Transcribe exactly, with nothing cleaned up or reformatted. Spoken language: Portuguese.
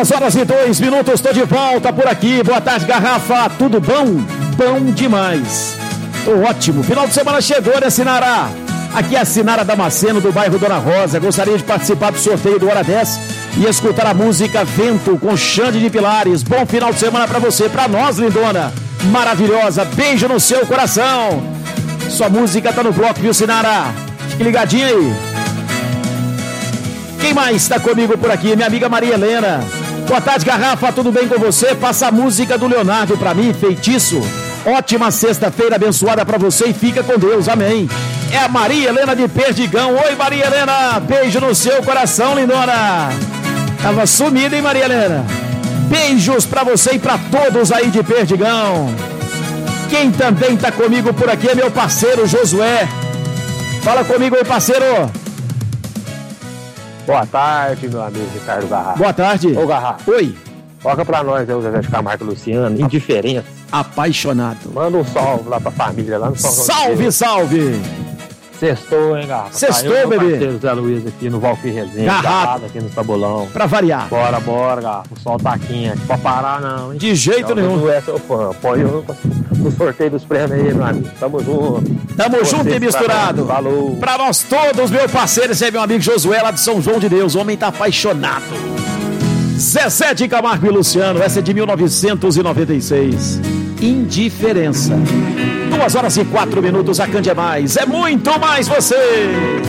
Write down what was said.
Duas horas e dois minutos, estou de volta por aqui. Boa tarde, Garrafa. Tudo bom? Bom demais. Tô ótimo. Final de semana chegou, né, Sinara? Aqui é a Sinara Damasceno, do bairro Dona Rosa. Gostaria de participar do sorteio do Hora dez e escutar a música Vento com Xande de Pilares. Bom final de semana pra você, pra nós, lindona. Maravilhosa. Beijo no seu coração. Sua música tá no bloco, viu, Sinara? Fique ligadinho aí. Quem mais está comigo por aqui? Minha amiga Maria Helena. Boa tarde, Garrafa, tudo bem com você? Passa a música do Leonardo pra mim, Feitiço. Ótima sexta-feira abençoada pra você e fica com Deus, amém. É a Maria Helena de Perdigão. Oi, Maria Helena, beijo no seu coração, lindona. Tava sumida, hein, Maria Helena? Beijos pra você e pra todos aí de Perdigão. Quem também tá comigo por aqui é meu parceiro Josué. Fala comigo aí, parceiro. Boa tarde, meu amigo Ricardo Garrafa. Boa tarde. Ô, Garrafa. Oi. Toca pra nós aí o Zezé de Camargo e Luciano, Indiferença. Apaixonado. Manda um salve lá pra família, lá no São João. Salve, salve. Sextou, hein, Garrafa? Sextou, tá, eu, bebê. parceiro Zé Luiz aqui no Valquírio Resenha. Garrafa. Aqui no Tabolão. Pra variar. Bora, bora, Garrafa. O sol tá quente. Pra parar não, hein? De jeito nenhum. Não é seu fã. Põe eu no sorteio dos prêmios aí, meu amigo. Tamo junto. Tamo Você junto e misturado. Pra Falou. Pra nós todos, meu parceiro, esse é meu amigo Josué, lá de São João de Deus. O homem tá apaixonado. Zezé de Camargo e Luciano, essa é de mil novecentos e noventa e seis. Indiferença. Duas horas e quatro minutos, a Cande é mais. É muito mais você.